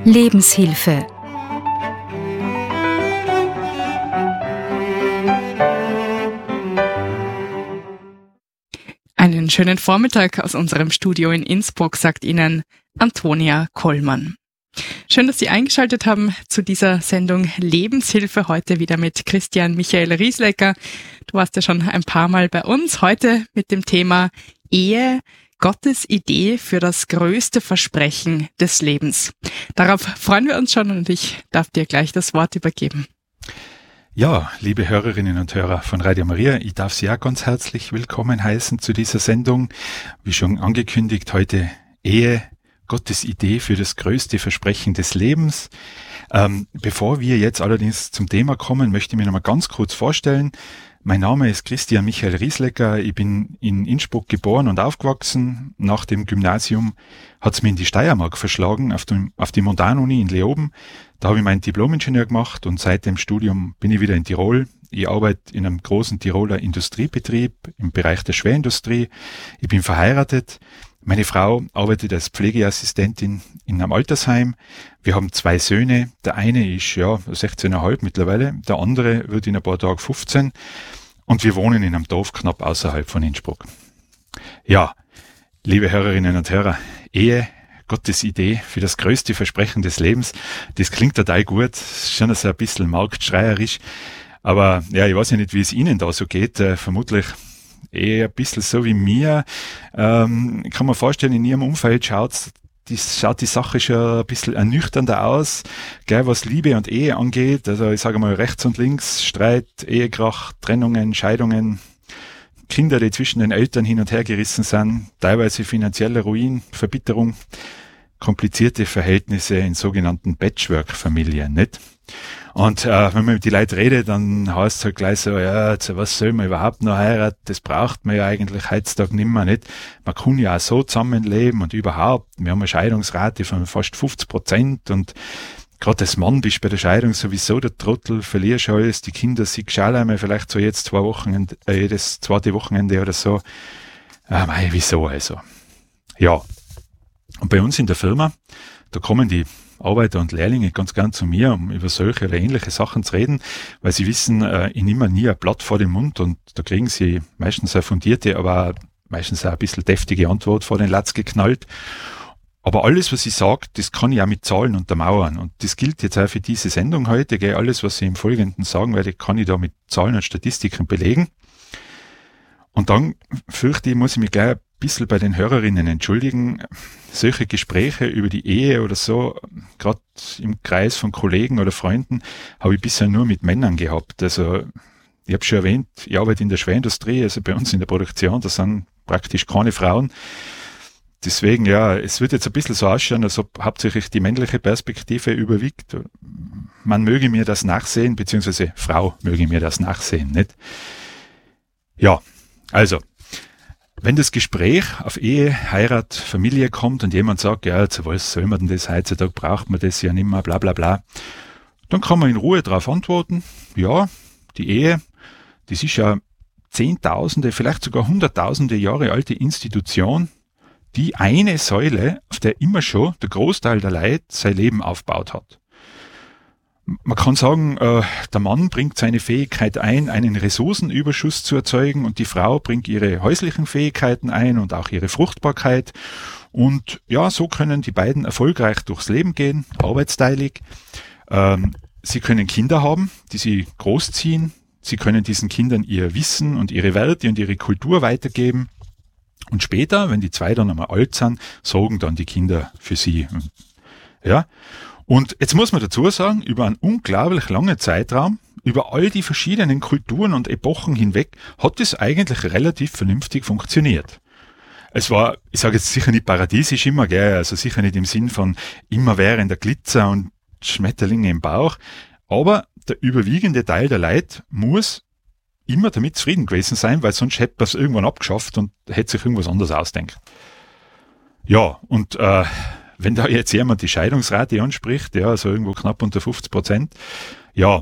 Lebenshilfe. Einen schönen Vormittag aus unserem Studio in Innsbruck, sagt Ihnen Antonia Kollmann. Schön, dass Sie eingeschaltet haben zu dieser Sendung Lebenshilfe, heute wieder mit Christian Michael Rieslecker. Du warst ja schon ein paar Mal bei uns, heute mit dem Thema Ehe, Gottes Idee für das größte Versprechen des Lebens. Darauf freuen wir uns schon und ich darf dir gleich das Wort übergeben. Ja, liebe Hörerinnen und Hörer von Radio Maria, ich darf Sie auch ganz herzlich willkommen heißen zu dieser Sendung. Wie schon angekündigt, heute Ehe, Gottes Idee für das größte Versprechen des Lebens. Bevor wir jetzt allerdings zum Thema kommen, möchte ich mich noch mal ganz kurz vorstellen. Mein Name ist Christian Michael Rieslecker. Ich bin in Innsbruck geboren und aufgewachsen. Nach dem Gymnasium hat es mich in die Steiermark verschlagen, auf die Montanuni in Leoben. Da habe ich meinen Diplom-Ingenieur gemacht und seit dem Studium bin ich wieder in Tirol. Ich arbeite in einem großen Tiroler Industriebetrieb im Bereich der Schwerindustrie. Ich bin verheiratet. Meine Frau arbeitet als Pflegeassistentin in einem Altersheim. Wir haben 2 Söhne. Der eine ist 16,5 mittlerweile, der andere wird in ein paar Tagen 15 und wir wohnen in einem Dorf knapp außerhalb von Innsbruck. Ja, liebe Hörerinnen und Hörer, Ehe, Gottes Idee für das größte Versprechen des Lebens, das klingt total gut, schon so ein bisschen marktschreierisch, aber ja, ich weiß ja nicht, wie es Ihnen da so geht, vermutlich eher ein bisschen so wie mir. Ich kann mir vorstellen, in Ihrem Umfeld schaut die Sache schon ein bisschen ernüchternder aus, gell, was Liebe und Ehe angeht. Also ich sage mal rechts und links, Streit, Ehekrach, Trennungen, Scheidungen, Kinder, die zwischen den Eltern hin und her gerissen sind, teilweise finanzieller Ruin, Verbitterung, komplizierte Verhältnisse in sogenannten Patchwork-Familien, nicht? Und wenn man mit den Leuten redet, dann heißt es halt gleich so, ja, was soll man überhaupt noch heiraten? Das braucht man ja eigentlich heutzutage nimmer, nicht? Man kann ja auch so zusammenleben und überhaupt. Wir haben eine Scheidungsrate von fast 50% und gerade als Mann bist du bei der Scheidung sowieso der Trottel, verlierst alles, die Kinder siehst du auch einmal, vielleicht so jetzt jedes zweite Wochenende oder so. Wieso also? Ja. Und bei uns in der Firma, da kommen die Arbeiter und Lehrlinge ganz gern zu mir, um über solche oder ähnliche Sachen zu reden, weil sie wissen, ich nehme nie ein Blatt vor den Mund und da kriegen sie meistens eine fundierte, aber meistens auch ein bisschen deftige Antwort vor den Latz geknallt. Aber alles, was ich sage, das kann ich auch mit Zahlen untermauern und das gilt jetzt auch für diese Sendung heute, gell? Alles, was ich im Folgenden sagen werde, kann ich da mit Zahlen und Statistiken belegen. Und dann fürchte ich, muss ich mich gleich ein bisschen bei den Hörerinnen entschuldigen. Solche Gespräche über die Ehe oder so, gerade im Kreis von Kollegen oder Freunden, habe ich bisher nur mit Männern gehabt. Also ich habe schon erwähnt, ich arbeite in der Schwerindustrie, also bei uns in der Produktion, da sind praktisch keine Frauen. Deswegen, ja, es wird jetzt ein bisschen so ausschauen, als ob hauptsächlich die männliche Perspektive überwiegt. Man möge mir das nachsehen, beziehungsweise Frau möge mir das nachsehen, nicht? Ja, also, wenn das Gespräch auf Ehe, Heirat, Familie kommt und jemand sagt, ja, zu was soll man denn das heutzutage, braucht man das ja nicht mehr, bla bla bla, dann kann man in Ruhe darauf antworten, ja, die Ehe, das ist ja Zehntausende, vielleicht sogar Hunderttausende Jahre alte Institution, die eine Säule, auf der immer schon der Großteil der Leute sein Leben aufgebaut hat. Man kann sagen, der Mann bringt seine Fähigkeit ein, einen Ressourcenüberschuss zu erzeugen und die Frau bringt ihre häuslichen Fähigkeiten ein und auch ihre Fruchtbarkeit. Und ja, so können die beiden erfolgreich durchs Leben gehen, arbeitsteilig. Sie können Kinder haben, die sie großziehen. Sie können diesen Kindern ihr Wissen und ihre Werte und ihre Kultur weitergeben. Und später, wenn die 2 dann einmal alt sind, sorgen dann die Kinder für sie. Ja. Und jetzt muss man dazu sagen, über einen unglaublich langen Zeitraum, über all die verschiedenen Kulturen und Epochen hinweg, hat es eigentlich relativ vernünftig funktioniert. Es war, ich sage jetzt sicher nicht paradiesisch immer, gell, also sicher nicht im Sinn von immerwährender Glitzer und Schmetterlinge im Bauch, aber der überwiegende Teil der Leute muss immer damit zufrieden gewesen sein, weil sonst hätte man es irgendwann abgeschafft und hätte sich irgendwas anderes ausdenkt. Ja, und wenn da jetzt jemand die Scheidungsrate anspricht, ja, also irgendwo knapp unter 50%, ja,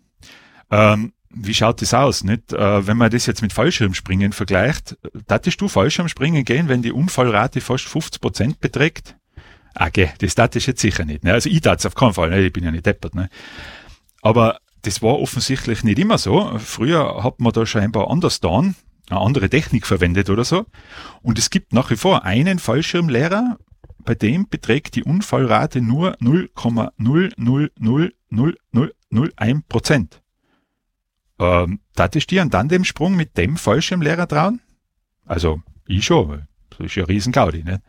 wie schaut das aus, nicht? Wenn man das jetzt mit Fallschirmspringen vergleicht, darfst du Fallschirmspringen gehen, wenn die Unfallrate fast 50% beträgt? Okay, das tat ich jetzt sicher nicht. Ne? Also ich tat es auf keinen Fall, ne? Ich bin ja nicht deppert. Ne? Aber das war offensichtlich nicht immer so. Früher hat man da scheinbar anders getan, eine andere Technik verwendet oder so. Und es gibt nach wie vor einen Fallschirmlehrer, bei dem beträgt die Unfallrate nur 0,0000001%. Darf ich dir einen Tandemsprung mit dem Fallschirmlehrer trauen? Also, ich schon. Das ist ja ein Riesen-Gaudi, ne?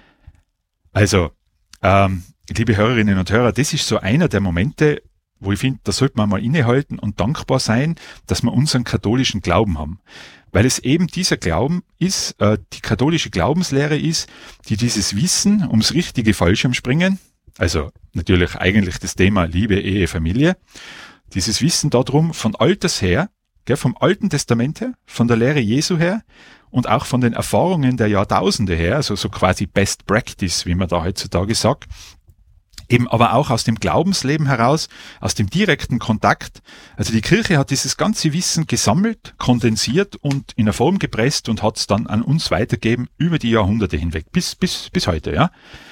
Also, liebe Hörerinnen und Hörer, das ist so einer der Momente, wo ich finde, da sollte man mal innehalten und dankbar sein, dass wir unseren katholischen Glauben haben. Weil es eben dieser Glauben ist, die katholische Glaubenslehre ist, die dieses Wissen ums richtige Fallschirmspringen, also natürlich eigentlich das Thema Liebe, Ehe, Familie, dieses Wissen darum von Alters her, vom Alten Testament her, von der Lehre Jesu her und auch von den Erfahrungen der Jahrtausende her, also so quasi Best Practice, wie man da heutzutage sagt, eben aber auch aus dem Glaubensleben heraus, aus dem direkten Kontakt. Also die Kirche hat dieses ganze Wissen gesammelt, kondensiert und in eine Form gepresst und hat es dann an uns weitergegeben über die Jahrhunderte hinweg, bis heute, ja.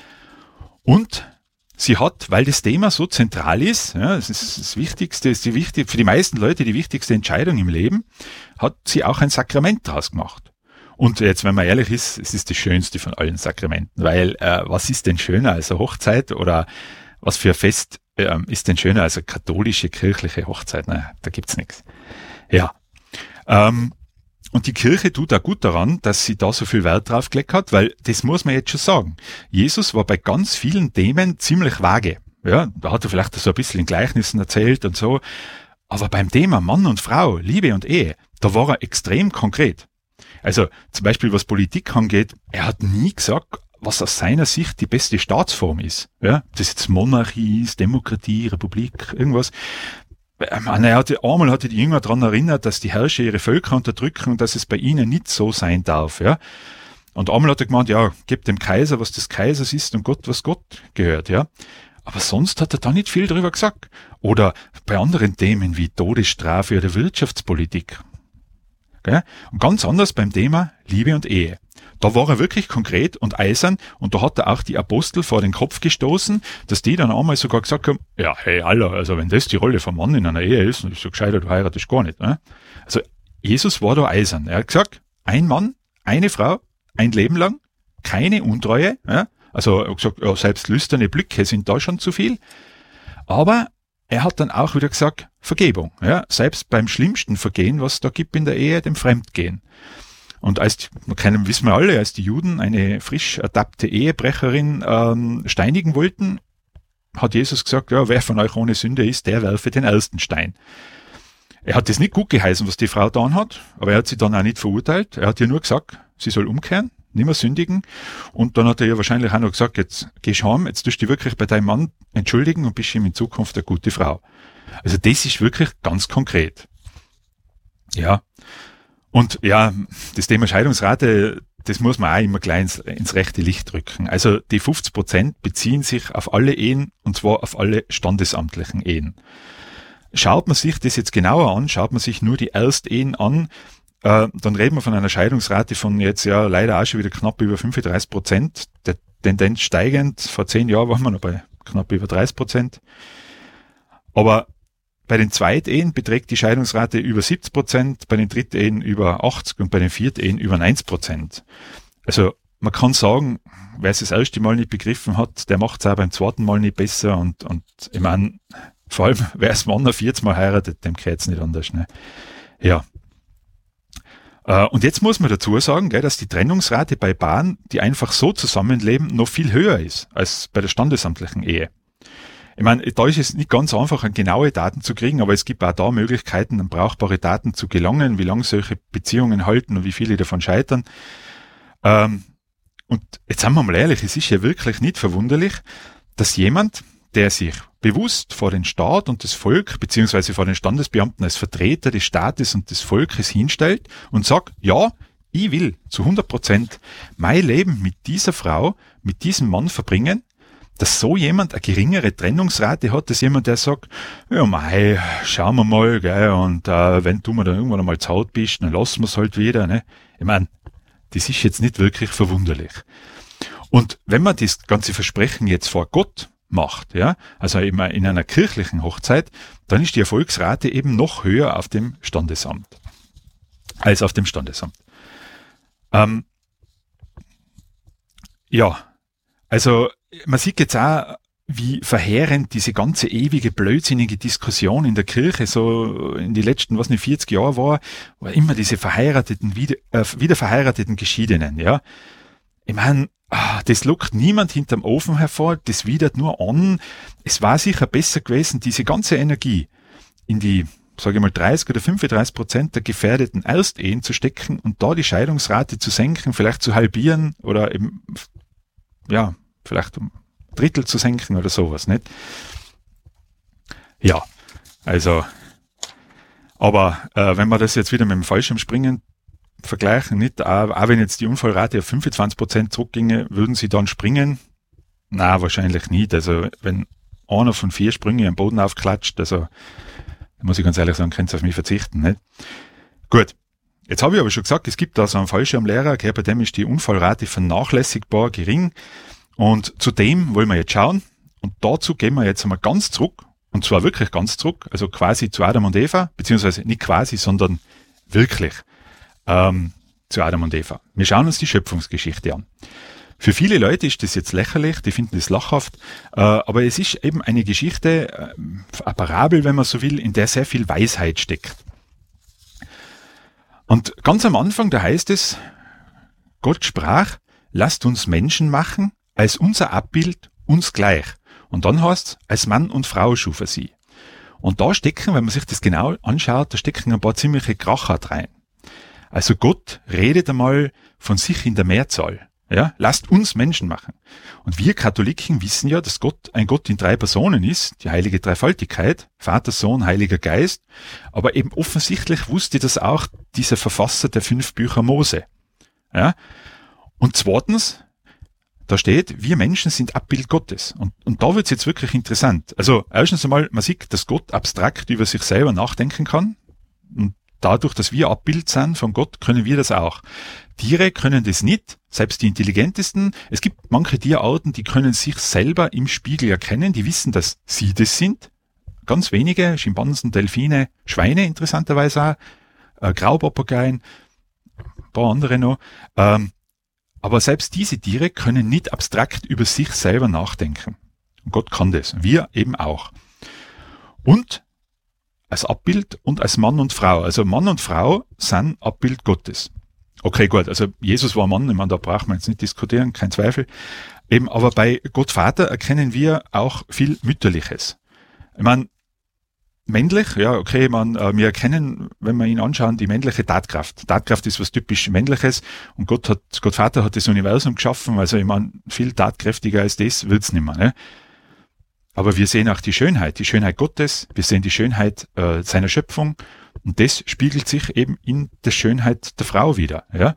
Und sie hat, weil das Thema so zentral ist, ja, das ist das Wichtigste, für die meisten Leute die wichtigste Entscheidung im Leben, hat sie auch ein Sakrament draus gemacht. Und jetzt, wenn man ehrlich ist, es ist das Schönste von allen Sakramenten, weil was ist denn schöner als eine Hochzeit oder was für ein Fest ist denn schöner als eine katholische, kirchliche Hochzeit? Na, da gibt's nichts. Ja. Und die Kirche tut auch gut daran, dass sie da so viel Wert drauf gelegt hat, weil das muss man jetzt schon sagen. Jesus war bei ganz vielen Themen ziemlich vage. Ja, da hat er vielleicht so ein bisschen in Gleichnissen erzählt und so. Aber beim Thema Mann und Frau, Liebe und Ehe, da war er extrem konkret. Also zum Beispiel was Politik angeht, er hat nie gesagt, was aus seiner Sicht die beste Staatsform ist. Ja, das jetzt Monarchie ist, Demokratie, Republik, irgendwas. Einmal hat er die Jünger daran erinnert, dass die Herrscher ihre Völker unterdrücken und dass es bei ihnen nicht so sein darf. Ja. Und einmal hat er gemeint, ja, gebt dem Kaiser, was des Kaisers ist und Gott, was Gott gehört. Ja. Aber sonst hat er da nicht viel drüber gesagt. Oder bei anderen Themen wie Todesstrafe oder Wirtschaftspolitik. Und ganz anders beim Thema Liebe und Ehe. Da war er wirklich konkret und eisern und da hat er auch die Apostel vor den Kopf gestoßen, dass die dann einmal sogar gesagt haben, ja, hey, Alter, also wenn das die Rolle vom Mann in einer Ehe ist, dann ist so gescheiter, du heiratest gar nicht. Ne? Also Jesus war da eisern. Er hat gesagt, ein Mann, eine Frau, ein Leben lang, keine Untreue. Ja? Also er hat gesagt, ja, selbst lüsterne Blicke sind da schon zu viel. Aber er hat dann auch wieder gesagt, Vergebung. Ja, selbst beim schlimmsten Vergehen, was es da gibt in der Ehe, dem Fremdgehen. Und wissen wir alle, als die Juden eine frisch ertappte Ehebrecherin steinigen wollten, hat Jesus gesagt, ja, wer von euch ohne Sünde ist, der werfe den ersten Stein. Er hat das nicht gut geheißen, was die Frau getan hat, aber er hat sie dann auch nicht verurteilt. Er hat ihr nur gesagt, sie soll umkehren, nicht mehr sündigen. Und dann hat er ihr wahrscheinlich auch noch gesagt, jetzt gehst du heim, jetzt tust du dich wirklich bei deinem Mann entschuldigen und bist ihm in Zukunft eine gute Frau. Also das ist wirklich ganz konkret. Ja. Und ja, das Thema Scheidungsrate, das muss man auch immer gleich ins rechte Licht rücken. Also die 50% beziehen sich auf alle Ehen und zwar auf alle standesamtlichen Ehen. Schaut man sich das jetzt genauer an, schaut man sich nur die Erstehen an, dann reden wir von einer Scheidungsrate von jetzt ja leider auch schon wieder knapp über 35%, der Tendenz steigend. Vor 10 Jahren waren wir noch bei knapp über 30%. Aber bei den Zweitehen beträgt die Scheidungsrate über 70%, bei den Drittehen über 80% und bei den Viertehen über 90%. Also man kann sagen, wer es das erste Mal nicht begriffen hat, der macht es auch beim zweiten Mal nicht besser und ich meine, vor allem wer es Mann auf 40 Mal heiratet, dem geht es nicht anders. Ne? Ja. Und jetzt muss man dazu sagen, dass die Trennungsrate bei Paaren, die einfach so zusammenleben, noch viel höher ist als bei der standesamtlichen Ehe. Ich meine, da ist es nicht ganz einfach, an genaue Daten zu kriegen, aber es gibt auch da Möglichkeiten, an brauchbare Daten zu gelangen, wie lange solche Beziehungen halten und wie viele davon scheitern. Und jetzt sind wir mal ehrlich, es ist ja wirklich nicht verwunderlich, dass jemand, der sich bewusst vor den Staat und das Volk, beziehungsweise vor den Standesbeamten als Vertreter des Staates und des Volkes hinstellt und sagt, ja, ich will zu 100% mein Leben mit dieser Frau, mit diesem Mann verbringen, dass so jemand eine geringere Trennungsrate hat, als jemand, der sagt, ja mei, schauen wir mal, gell, und wenn du mir dann irgendwann einmal zu Hause bist, dann lassen wir es halt wieder. Ne? Ich meine, das ist jetzt nicht wirklich verwunderlich. Und wenn man das ganze Versprechen jetzt vor Gott macht, ja, also eben in einer kirchlichen Hochzeit, dann ist die Erfolgsrate eben noch höher auf dem Standesamt, als auf dem Standesamt. Ja, also man sieht jetzt auch, wie verheerend diese ganze ewige, blödsinnige Diskussion in der Kirche so in die letzten, 40 Jahre war immer diese verheirateten, wieder verheirateten Geschiedenen, ja. Ich meine, das lockt niemand hinterm Ofen hervor, das widert nur an. Es war sicher besser gewesen, diese ganze Energie in die, sage ich mal, 30 oder 35% der gefährdeten Erstehen zu stecken und da die Scheidungsrate zu senken, vielleicht zu halbieren oder eben, ja, vielleicht um Drittel zu senken oder sowas, nicht? Ja, also, aber wenn wir das jetzt wieder mit dem Fallschirmspringen vergleichen, nicht? Auch wenn jetzt die Unfallrate auf 25% zurückginge, würden sie dann springen? Na, wahrscheinlich nicht. Also, wenn einer von 4 Sprüngen am Boden aufklatscht, also, da muss ich ganz ehrlich sagen, könnt ihr auf mich verzichten, nicht? Gut. Jetzt habe ich aber schon gesagt, es gibt da so einen Fallschirmlehrer, bei dem ist die Unfallrate vernachlässigbar gering. Und zu dem wollen wir jetzt schauen. Und dazu gehen wir jetzt einmal ganz zurück. Und zwar wirklich ganz zurück. Also quasi zu Adam und Eva. Beziehungsweise nicht quasi, sondern wirklich zu Adam und Eva. Wir schauen uns die Schöpfungsgeschichte an. Für viele Leute ist das jetzt lächerlich. Die finden das lachhaft. Aber es ist eben eine Geschichte, eine Parabel, wenn man so will, in der sehr viel Weisheit steckt. Und ganz am Anfang, da heißt es, Gott sprach, lasst uns Menschen machen, als unser Abbild uns gleich. Und dann heißt es, als Mann und Frau schuf er sie. Und da stecken, wenn man sich das genau anschaut, da stecken ein paar ziemliche Kracher rein. Also Gott redet einmal von sich in der Mehrzahl. Ja, lasst uns Menschen machen. Und wir Katholiken wissen ja, dass Gott ein Gott in 3 Personen ist, die heilige Dreifaltigkeit, Vater, Sohn, Heiliger Geist. Aber eben offensichtlich wusste das auch dieser Verfasser der 5 Bücher Mose. Ja. Und zweitens, da steht, wir Menschen sind Abbild Gottes. Und da wird's jetzt wirklich interessant. Also erstens einmal, man sieht, dass Gott abstrakt über sich selber nachdenken kann. Und dadurch, dass wir Abbild sind von Gott, können wir das auch. Tiere können das nicht, selbst die intelligentesten. Es gibt manche Tierarten, die können sich selber im Spiegel erkennen, die wissen, dass sie das sind. Ganz wenige, Schimpansen, Delfine, Schweine interessanterweise auch, Graupapageien, ein paar andere noch. Aber selbst diese Tiere können nicht abstrakt über sich selber nachdenken. Und Gott kann das. Wir eben auch. Und als Abbild und als Mann und Frau. Also Mann und Frau sind Abbild Gottes. Okay, gut. Also Jesus war Mann. Ich meine, da braucht man jetzt nicht diskutieren, kein Zweifel. Eben, aber bei Gott Vater erkennen wir auch viel Mütterliches. Ich meine, männlich, ja, okay, wir erkennen, wenn wir ihn anschauen, die männliche Tatkraft. Tatkraft ist was typisch Männliches und Gott Vater hat das Universum geschaffen, also ich meine, viel tatkräftiger als das wird's nicht mehr, ne? Aber wir sehen auch die Schönheit Gottes, wir sehen die Schönheit seiner Schöpfung und das spiegelt sich eben in der Schönheit der Frau wieder, ja?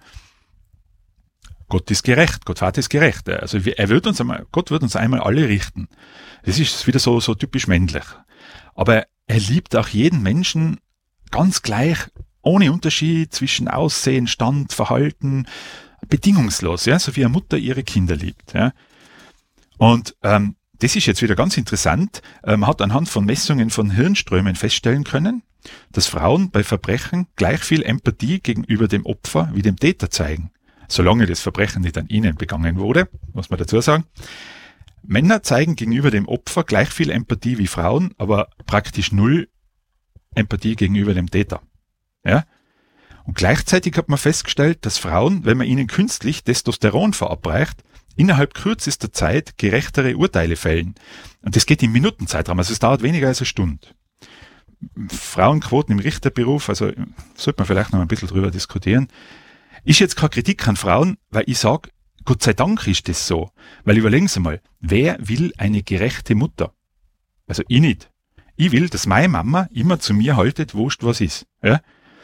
Gott ist gerecht, Gott Vater ist gerecht, also Gott wird uns einmal alle richten. Das ist wieder so typisch männlich. Aber er liebt auch jeden Menschen ganz gleich, ohne Unterschied zwischen Aussehen, Stand, Verhalten, bedingungslos, ja, so wie eine Mutter ihre Kinder liebt. Ja. Und das ist jetzt wieder ganz interessant. Man hat anhand von Messungen von Hirnströmen feststellen können, dass Frauen bei Verbrechen gleich viel Empathie gegenüber dem Opfer wie dem Täter zeigen, solange das Verbrechen nicht an ihnen begangen wurde, muss man dazu sagen. Männer zeigen gegenüber dem Opfer gleich viel Empathie wie Frauen, aber praktisch 0 Empathie gegenüber dem Täter. Ja? Und gleichzeitig hat man festgestellt, dass Frauen, wenn man ihnen künstlich Testosteron verabreicht, innerhalb kürzester Zeit gerechtere Urteile fällen. Und das geht im Minutenzeitraum, also es dauert weniger als eine Stunde. Frauenquoten im Richterberuf, also sollte man vielleicht noch ein bisschen drüber diskutieren. Ist jetzt keine Kritik an Frauen, weil ich sage, Gott sei Dank ist das so. Weil überlegen Sie mal, wer will eine gerechte Mutter? Also ich nicht. Ich will, dass meine Mama immer zu mir haltet, wurscht was ist. Ja?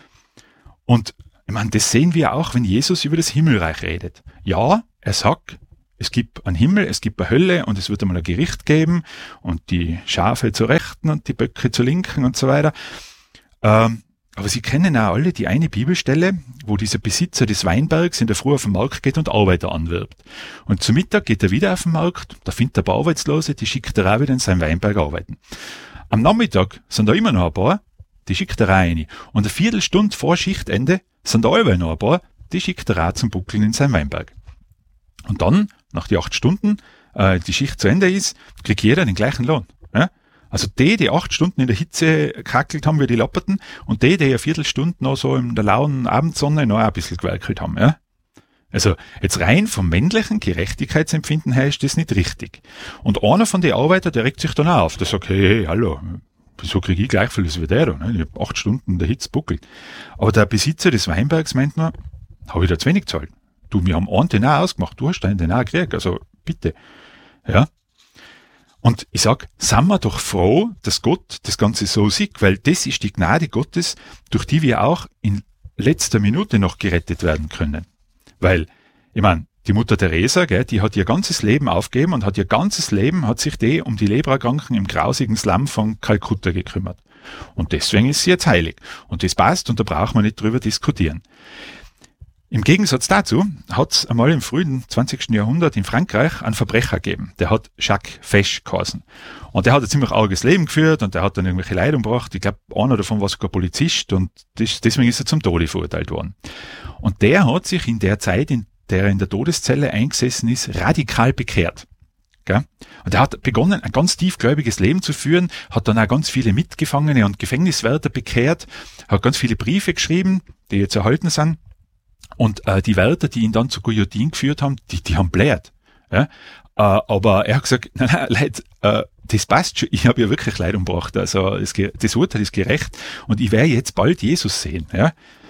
Und ich meine, das sehen wir auch, wenn Jesus über das Himmelreich redet. Ja, er sagt, es gibt einen Himmel, es gibt eine Hölle und es wird einmal ein Gericht geben und die Schafe zur Rechten und die Böcke zur Linken und so weiter. aber Sie kennen auch alle die eine Bibelstelle, wo dieser Besitzer des Weinbergs in der Früh auf den Markt geht und Arbeiter anwirbt. Und zum Mittag geht er wieder auf den Markt, da findet er ein paar Arbeitslose, die schickt er auch wieder in seinen Weinberg arbeiten. Am Nachmittag sind da immer noch ein paar, die schickt er auch rein. Und eine Viertelstunde vor Schichtende sind da alle noch ein paar, die schickt er auch zum Buckeln in seinen Weinberg. Und dann, nach die 8 Stunden, die Schicht zu Ende ist, kriegt jeder den gleichen Lohn. Ja? Also die 8 Stunden in der Hitze kackelt haben wie die Lapperten und die eine Viertelstunde noch so in der lauen Abendsonne noch ein bisschen gewerkelt haben. Ja? Also jetzt rein vom männlichen Gerechtigkeitsempfinden her ist das nicht richtig. Und einer von den Arbeitern, der regt sich dann auch auf. Der sagt, hey, hallo, wieso kriege ich gleich viel wie der da? Ich habe 8 Stunden in der Hitze buckelt. Aber der Besitzer des Weinbergs meint nur, habe ich da zu wenig gezahlt. Du, wir haben einen Denar ausgemacht, du hast einen Denar gekriegt, also bitte. Ja. Und ich sag, sind wir doch froh, dass Gott das Ganze so sieht, weil das ist die Gnade Gottes, durch die wir auch in letzter Minute noch gerettet werden können. Weil, ich meine, die Mutter Teresa, gell, die hat ihr ganzes Leben aufgegeben und hat ihr ganzes Leben, hat sich die um die Leprakranken im grausigen Slum von Kalkutta gekümmert. Und deswegen ist sie jetzt heilig. Und das passt und da braucht man nicht drüber diskutieren. Im Gegensatz dazu hat es einmal im frühen 20. Jahrhundert in Frankreich einen Verbrecher gegeben. Der hat Jacques Fesch geheißen. Und der hat ein ziemlich arges Leben geführt und der hat dann irgendwelche Leute umgebracht. Ich glaube, einer davon war sogar Polizist und deswegen ist er zum Tode verurteilt worden. Und der hat sich in der Zeit, in der er in der Todeszelle eingesessen ist, radikal bekehrt. Gell? Und er hat begonnen, ein ganz tiefgläubiges Leben zu führen, hat dann auch ganz viele Mitgefangene und Gefängniswärter bekehrt, hat ganz viele Briefe geschrieben, die jetzt erhalten sind. Und die Wärter, die ihn dann zur Guillotine geführt haben, die haben bläht. Ja? Aber er hat gesagt, nein, Leute, das passt schon, ich habe ja wirklich Leid umgebracht. Also das Urteil ist gerecht und ich werde jetzt bald Jesus sehen. Ja?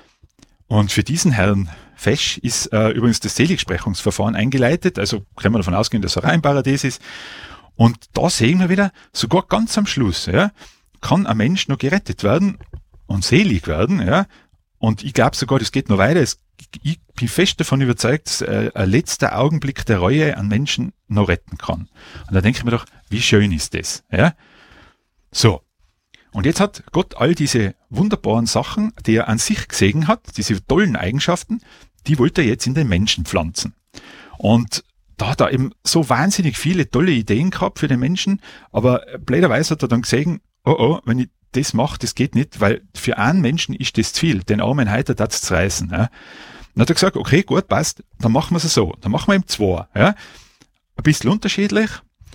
Und für diesen Herrn Fesch ist übrigens das Seligsprechungsverfahren eingeleitet. Also können wir davon ausgehen, dass er auch im Paradies ist. Und da sehen wir wieder, sogar ganz am Schluss, ja, kann ein Mensch noch gerettet werden und selig werden. Ja? Und ich glaube sogar, das geht noch weiter. Ich bin fest davon überzeugt, dass ein letzter Augenblick der Reue einen Menschen noch retten kann. Und da denke ich mir doch, wie schön ist das? Ja? So. Und jetzt hat Gott all diese wunderbaren Sachen, die er an sich gesehen hat, diese tollen Eigenschaften, die wollte er jetzt in den Menschen pflanzen. Und da hat er eben so wahnsinnig viele tolle Ideen gehabt für den Menschen, aber blöderweise hat er dann gesehen, wenn ich das mache, das geht nicht, weil für einen Menschen ist das zu viel, den armen Heiter das zu reißen. Ja. Dann hat er gesagt, okay, gut, passt, dann machen wir es so, dann machen wir ihm 2. Ja. Ein bisschen unterschiedlich,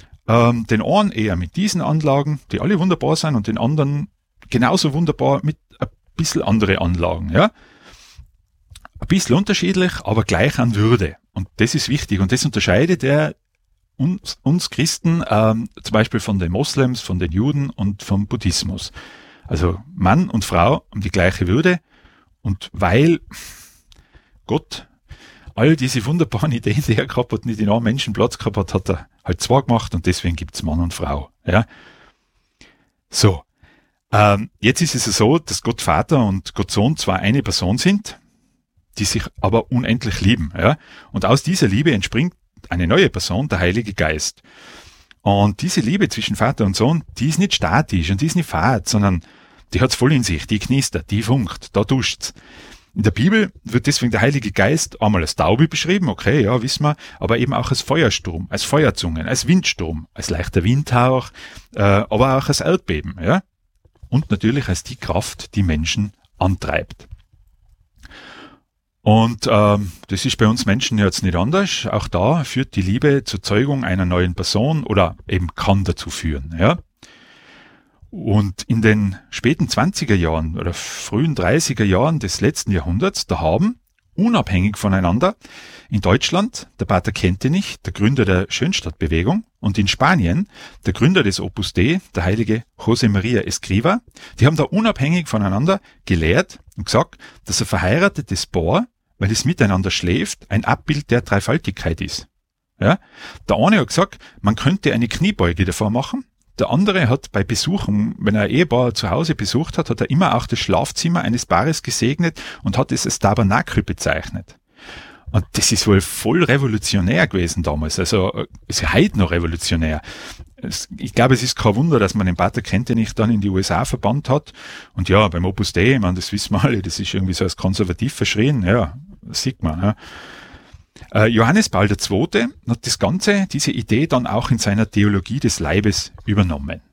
den einen eher mit diesen Anlagen, die alle wunderbar sind, und den anderen genauso wunderbar mit ein bisschen andere Anlagen. Ja. Ein bisschen unterschiedlich, aber gleich an Würde. Und das ist wichtig und das unterscheidet er uns Christen zum Beispiel von den Moslems, von den Juden und vom Buddhismus. Also Mann und Frau haben die gleiche Würde und weil Gott all diese wunderbaren Ideen, die er gehabt hat, nicht in einem Menschen Platz gehabt hat, hat er halt 2 gemacht und deswegen gibt's Mann und Frau. Ja. So, jetzt ist es so, dass Gott Vater und Gott Sohn zwar eine Person sind, die sich aber unendlich lieben. Ja. Und aus dieser Liebe entspringt eine neue Person, der Heilige Geist. Und diese Liebe zwischen Vater und Sohn, die ist nicht statisch und die ist nicht fad, sondern die hat's voll in sich, die knistert, die funkt, da duscht's. In der Bibel wird deswegen der Heilige Geist einmal als Taube beschrieben, okay, ja, wissen wir, aber eben auch als Feuersturm, als Feuerzungen, als Windsturm, als leichter Windhauch, aber auch als Erdbeben, ja. Und natürlich als die Kraft, die Menschen antreibt. Und das ist bei uns Menschen jetzt nicht anders. Auch da führt die Liebe zur Zeugung einer neuen Person oder eben kann dazu führen. Ja? Und in den späten 20er Jahren oder frühen 30er Jahren des letzten Jahrhunderts, da haben unabhängig voneinander in Deutschland der Pater Kentenich, der Gründer der Schönstadtbewegung, und in Spanien der Gründer des Opus Dei, der heilige José María Escrivá, die haben da unabhängig voneinander gelehrt und gesagt, dass ein verheiratetes Paar, weil es miteinander schläft, ein Abbild der Dreifaltigkeit ist. Ja? Der eine hat gesagt, man könnte eine Kniebeuge davor machen. Der andere hat bei Besuchen, wenn er ein Ehepaar zu Hause besucht hat, hat er immer auch das Schlafzimmer eines Paares gesegnet und hat es als Tabernakel bezeichnet. Und das ist wohl voll revolutionär gewesen damals. Also ist ja heute noch revolutionär. ich glaube, es ist kein Wunder, dass man den Pater Kentenich dann in die USA verbannt hat. Und ja, beim Opus Dei, ich meine, das wissen wir alle, das ist irgendwie so als konservativ verschrien. Ja, das sieht man. Ja. Johannes Paul II. Hat diese Idee dann auch in seiner Theologie des Leibes übernommen.